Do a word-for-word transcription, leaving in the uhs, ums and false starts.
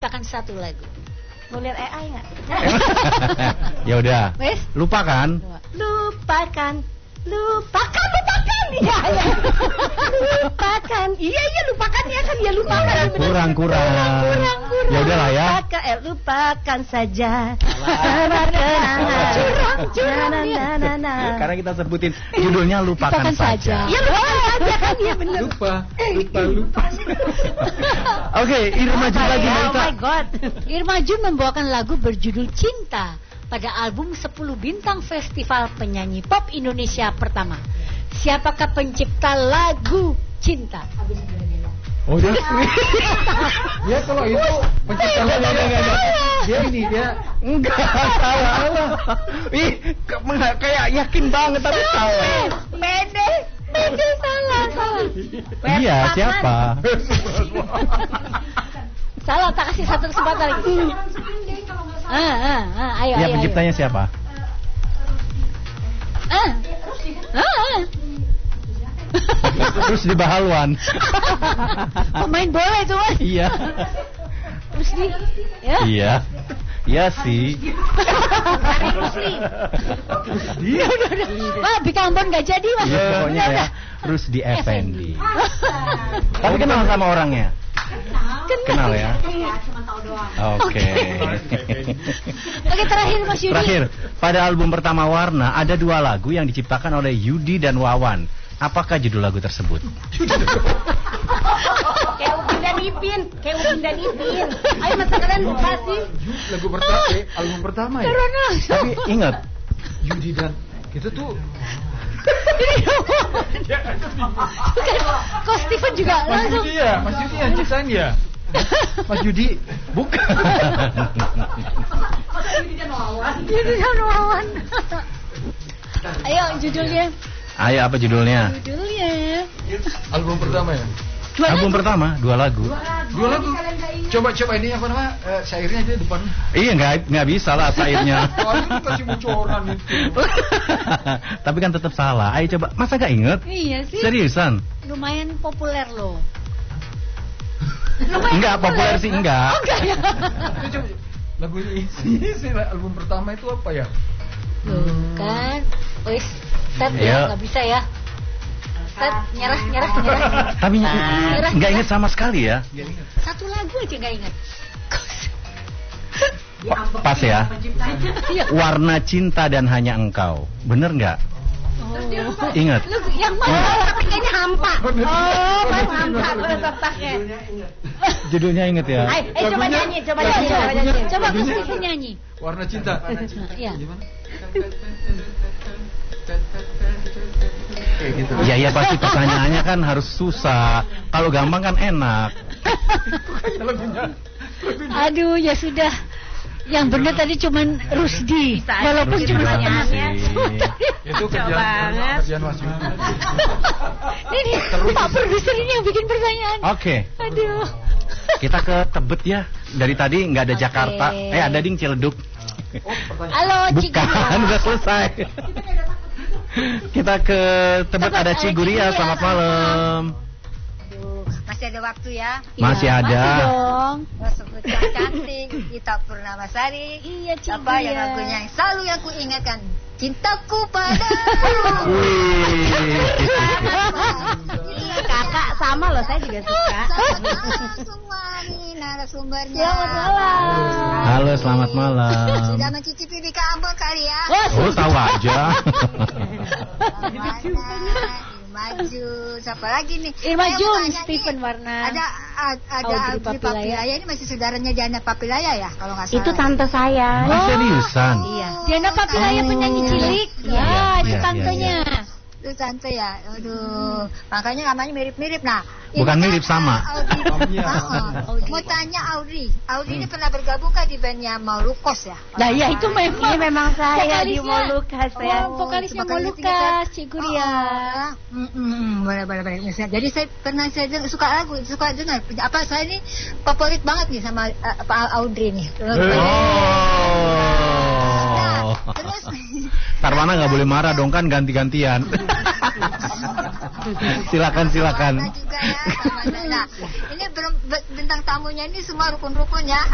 Bahkan satu lagu. Mau lihat A I nggak? Ya udah. Wes? Lupakan. Lupakan, lupakan, lupakan. Iya, iya. Lupakan. Iya, iya, lupakan ya kan dia lupakan. Ya, kurang, kurang. Kurang, kurang, kurang. Ya udahlah ya. Lupakan, eh, lupakan saja. Curang, curang dia. Na, na, na. Karena kita sebutin judulnya lupakan, Lupakan saja. Ya lupakan saja kan dia benar. Lupa, lupa, lupa. Oke, Irma Jun lagi Oh Marita. my god. Irma Jun membawakan lagu berjudul Cinta pada album sepuluh Bintang Festival Penyanyi Pop Indonesia pertama. Siapakah pencipta lagu Cinta? Oh dia, dia kalau itu pencipta lagu dia, dia ini dia Enggak, salah. Ih, ke- kayak yakin banget tapi salah. Pede. Pede salah, salah. Iya, siapa? Salah, tak kasih satu kesempatan lagi. Ah, ah, ah, ayo, Ya, ayo, penciptanya siapa? ayo. Ah, ah, ah. Terus di Bahalwan. Pemain bola itu mas. Iya. Terus di, ya. Iya. Iya sih. Dia udah, udah. Wah, Bika Ambon nggak jadi mas. Iya, pokoknya Udah, ya. udah. Rusdi Effendi. Tapi kenal sama orangnya? Kenal ya? Oke. Oke, terakhir Mas Yudi. Terakhir, pada album pertama Warna ada dua lagu yang diciptakan oleh Yudi dan Wawan. Apakah judul lagu tersebut? Kayak Upin dan Ipin, kayak Upin dan Ipin. Ayo masa kalian buka sih. lagu pertama, eh, album pertama ya. Corona. Tapi ingat, Yudi dan itu tuh. Kok Steven juga Mas langsung. Yudi ya, Mas Yudi yang ciptain ya. Mas Yudi, bukan. Yudi dan Wawan. Ayo judulnya. Ayo, apa judulnya? Judulnya. album pertama ya. Dua Album lagu. pertama, dua lagu. Dua lagu. Coba coba ini apa nama? Eh, syairnya aja depan. Iya, nggak nggak bisa lah syairnya. Soalnya kasih bocoran itu. Tapi kan tetap salah. Ayo coba, masa nggak inget? Iya sih. Seriusan? Lumayan populer loh. Enggak populer sih, enggak. Oh, enggak ya. Itu coba lagu ini isi album pertama itu apa ya? Tuh kan. Wis, Ted Iya. ya nggak bisa ya. Ted nyerah nyerah nyerah. Tapi Nyerah, nggak nyerah. inget sama sekali ya. Satu lagu aja nggak ingat. Pa- Pas ya. Iya. Warna cinta dan hanya engkau. Bener nggak? Oh. Ingat. Lu yang mana? Tapi kayaknya hampa. Oh, mas hampa udah tetaknya. Judulnya inget ya. Ayo, eh coba Lagunya- nyanyi, coba Coba, nyanyi, coba, coba nyanyi. coba Mas Steven nyanyi. Warna cinta. Iya. Gimana? Kayak gitu. Iya iya pasti pertanyaannya kan harus susah. Kalau gampang kan enak. Lagunya. Aduh, ya sudah. Yang benar tadi cuman Rusdi. Walaupun Rusdi cuma doang setengah. sih. Itu kerjaan banget. kerjaan Mas Yudi. Ini Pak Produser ini yang bikin pertanyaan. Oke, Aduh. kita ke Tebet ya. Dari tadi nggak ada Oke. Jakarta. Eh ada ding Ciledug. Oh, pertanyaan. Halo, Bukan, Ciguria. udah selesai. Kita ke Tebet, Tebet, ada ada Ciguria. Ciguria. Selamat malam. Aduh, masih ada waktu ya. Masih Iya, ada. Masih dong. Oh, sebut yang cantik, Gita Purnamasari. Iya, Ciguria. Apa yang lagunya yang selalu yang ku ingatkan, cintaku pada. Wih. Iya kakak sama loh, saya juga suka. Semua nih narasumbernya. Selamat malam. Halo, selamat malam. Sudah mencicipi Bika Ambon kali ya. Wah, Oh, tahu aja. Maju, siapa lagi nih? Irma Saya mau Jun, tanya nih, Stephen Warna. Ada a- ada Audrey Audrey Papilaya. Papilaya. Ini masih saudaranya Diana Papilaya ya kalau nggak salah. Itu tante saya. Ah, seriusan? Iya. Diana Papilaya penyanyi cilik. Ya, itu iya, tantenya. Itu tante ya. Aduh, makanya namanya mirip-mirip. Nah, Bukan ini kan, mirip, sama. uh, Audrey. Iya. Ah, ah. Mau tanya Audrey. Audrey ini pernah bergabung kan di bandnya Maulukos ya? Nah, ya itu memang. Ini memang saya di Vokalisnya. Molukas saya. Oh, vokalisnya Vokalisnya Molukas, tinggi, Ciguria. Oh, mm, mm, mm, boleh, boleh, boleh. Misalnya, jadi saya pernah saya dengar, suka lagu, suka dengar. Apa saya ini favorit banget nih sama uh, Pak Audrey nih. Oh. Nah, terus Tarwana nggak boleh marah dong, kan ganti-gantian. Silakan, silakan. Juga ya, sama- nah, ini belum bintang tamunya ini semua rukun-rukun ya.